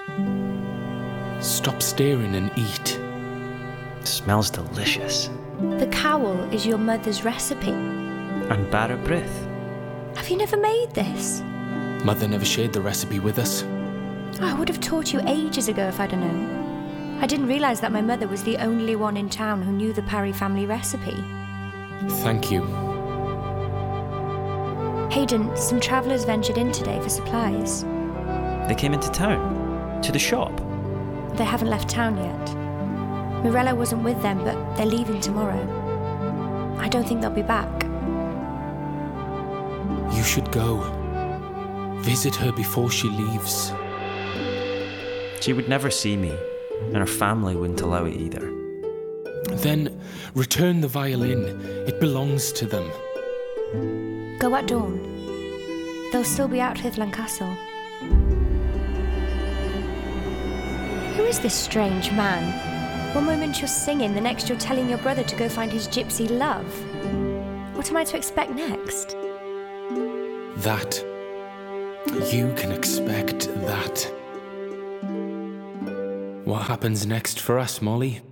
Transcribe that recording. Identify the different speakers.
Speaker 1: Stop staring and eat.
Speaker 2: It smells delicious.
Speaker 3: The cowl is your mother's recipe.
Speaker 2: And bara brith.
Speaker 3: Have you never made this?
Speaker 1: Mother never shared the recipe with us.
Speaker 3: Oh, I would have taught you ages ago if I'd have known. I didn't realise that my mother was the only one in town who knew the Parry family recipe.
Speaker 1: Thank you.
Speaker 3: Hayden, some travellers ventured in today for supplies.
Speaker 2: They came into town? To the shop?
Speaker 3: They haven't left town yet. Mirella wasn't with them, but they're leaving tomorrow. I don't think they'll be back.
Speaker 1: You should go. Visit her before she leaves.
Speaker 2: She would never see me, and her family wouldn't allow it either.
Speaker 1: Then return the violin. It belongs to them.
Speaker 3: Go at dawn. They'll still be out with Lancastle. Who is this strange man? One moment you're singing, the next you're telling your brother to go find his gypsy love. What am I to expect next?
Speaker 1: That. You can expect that. What happens next for us, Molly?